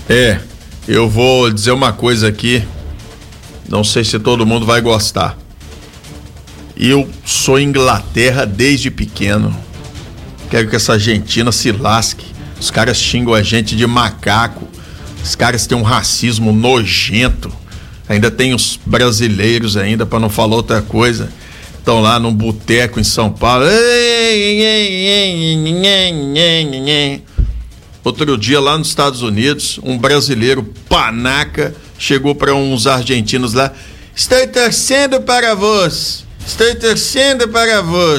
Eu vou dizer uma coisa aqui, não sei se todo mundo vai gostar. Eu sou Inglaterra desde pequeno. Quero que essa Argentina se lasque. Os caras xingam a gente de macaco. Os caras têm um racismo nojento. Ainda tem os brasileiros ainda, para não falar outra coisa. Estão lá num boteco em São Paulo. Outro dia lá nos Estados Unidos, um brasileiro panaca chegou para uns argentinos lá. Estou torcendo para vós.